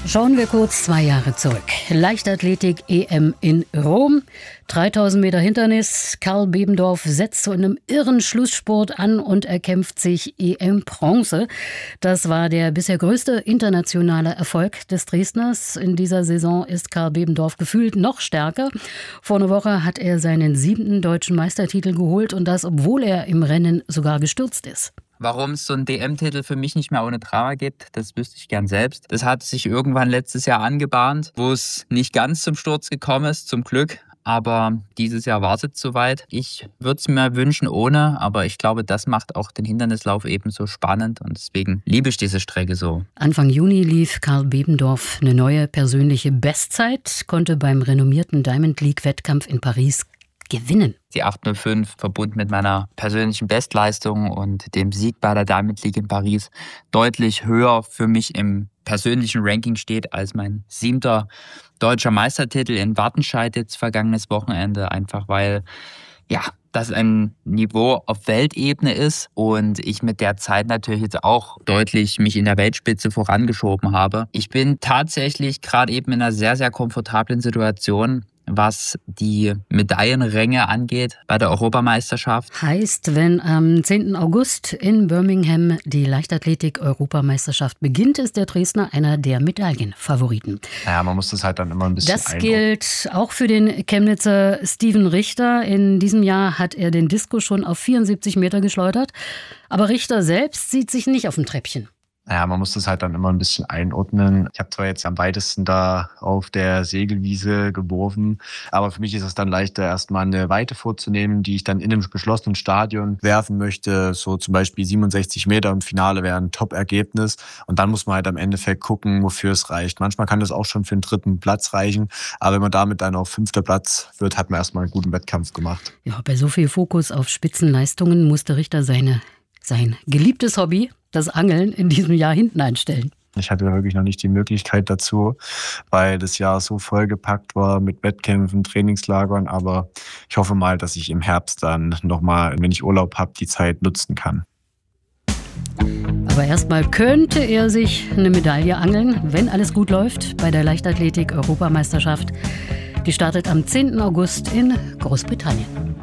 Schauen wir kurz 2 Jahre zurück. Leichtathletik-EM in Rom. 3000 Meter Hindernis. Karl Bebendorf setzt zu einem irren Schlussspurt an und erkämpft sich EM-Bronze. Das war der bisher größte internationale Erfolg des Dresdners. In dieser Saison ist Karl Bebendorf gefühlt noch stärker. Vor einer Woche hat er seinen 7. deutschen Meistertitel geholt und das, obwohl er im Rennen sogar gestürzt ist. Warum es so einen DM-Titel für mich nicht mehr ohne Drama gibt, das wüsste ich gern selbst. Das hat sich irgendwann letztes Jahr angebahnt, wo es nicht ganz zum Sturz gekommen ist, zum Glück. Aber dieses Jahr war es jetzt soweit. Ich würde es mir wünschen ohne, aber ich glaube, das macht auch den Hindernislauf eben so spannend und deswegen liebe ich diese Strecke so. Anfang Juni lief Karl Bebendorf eine neue persönliche Bestzeit, konnte beim renommierten Diamond League-Wettkampf in Paris gewinnen. Die 8:05 verbunden mit meiner persönlichen Bestleistung und dem Sieg bei der Diamond League in Paris deutlich höher für mich im persönlichen Ranking steht als mein 7. deutscher Meistertitel in Wattenscheid jetzt vergangenes Wochenende. Einfach weil, das ein Niveau auf Weltebene ist und ich mit der Zeit natürlich jetzt auch deutlich mich in der Weltspitze vorangeschoben habe. Ich bin tatsächlich gerade eben in einer sehr, sehr komfortablen Situation, was die Medaillenränge angeht bei der Europameisterschaft. Heißt, wenn am 10. August in Birmingham die Leichtathletik-Europameisterschaft beginnt, ist der Dresdner einer der Medaillenfavoriten. Ja, man muss das halt dann immer ein bisschen Das gilt auch für den Chemnitzer Steven Richter. In diesem Jahr hat er den Diskus schon auf 74 Meter geschleudert. Aber Richter selbst sieht sich nicht auf dem Treppchen. Ja, man muss das halt dann immer ein bisschen einordnen. Ich habe zwar jetzt am weitesten da auf der Segelwiese geworfen, aber für mich ist es dann leichter, erstmal eine Weite vorzunehmen, die ich dann in einem geschlossenen Stadion werfen möchte. So zum Beispiel 67 Meter im Finale wäre ein Top-Ergebnis. Und dann muss man halt am Endeffekt gucken, wofür es reicht. Manchmal kann das auch schon für den 3. Platz reichen. Aber wenn man damit dann auf 5. Platz wird, hat man erstmal einen guten Wettkampf gemacht. Ja, bei so viel Fokus auf Spitzenleistungen musste Richter sein geliebtes Hobby, das Angeln, in diesem Jahr hinten einstellen. Ich hatte wirklich noch nicht die Möglichkeit dazu, weil das Jahr so vollgepackt war mit Wettkämpfen, Trainingslagern. Aber ich hoffe mal, dass ich im Herbst dann nochmal, wenn ich Urlaub habe, die Zeit nutzen kann. Aber erstmal könnte er sich eine Medaille angeln, wenn alles gut läuft, bei der Leichtathletik-Europameisterschaft. Die startet am 10. August in Großbritannien.